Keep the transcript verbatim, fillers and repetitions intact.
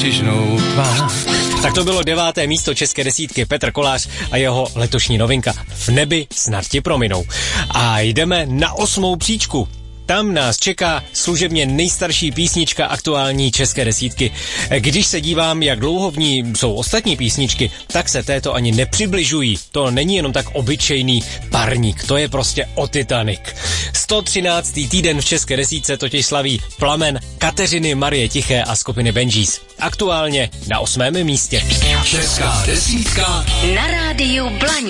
postižnou tvář. Tak to bylo deváté místo české desítky, Petr Kolář a jeho letošní novinka V nebi snad ti prominou. A jdeme na osmou příčku. Tam nás čeká služebně nejstarší písnička aktuální české desítky. Když se dívám, jak dlouho v ní jsou ostatní písničky, tak se této ani nepřibližují. To není jenom tak obyčejný parník, to je prostě o Titanic. sto třináctý týden v české desítce totiž slaví Plamen Kateřiny Marie Tiché a skupiny Benjis. Aktuálně na osmém místě. Česká desítka na rádiu Blaník.